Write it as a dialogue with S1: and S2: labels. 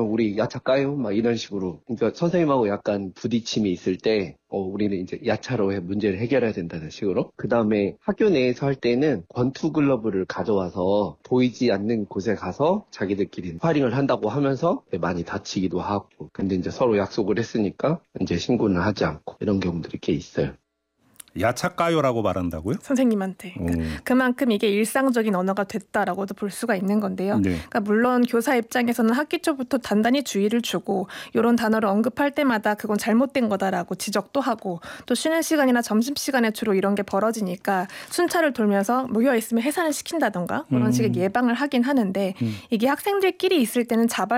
S1: 그러면 우리 야차 까요? 막 이런 식으로. 그러니까 선생님하고 약간 부딪힘이 있을 때 우리는 이제 야차로 문제를 해결해야 된다는 식으로. 그 다음에 학교 내에서 할 때는 권투 글러브를 가져와서 보이지 않는 곳에 가서 자기들끼리 스파링을 한다고 하면서 많이 다치기도 하고. 근데 이제 서로 약속을 했으니까 이제 신고는 하지 않고 이런 경우들이 꽤 있어요.
S2: 야차까요라고 말한다고요?
S3: 선생님한테. 그만큼 이게 일상적인 언어가 됐다라고도 볼 수가 있는 건데요.
S2: 네.
S3: 그러니까 물론 교사 입장에서는 학기 초부터 단단히 주의를 주고 이런 단어를 언급할 때마다 그건 잘못된 거다라고 지적도 하고 또 쉬는 시간이나 점심시간에 주로 이런 게 벌어지니까 순찰을 돌면서 모여있으면 해산을 시킨다던가 그런 식의 예방을 하긴 하는데 이게 학생들끼리 있을 때는 자발